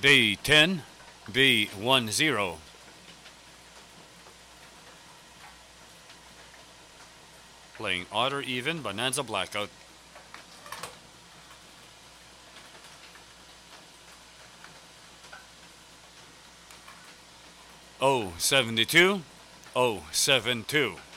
B10, B10. Playing odd or even Bonanza Blackout. O 72, O 72.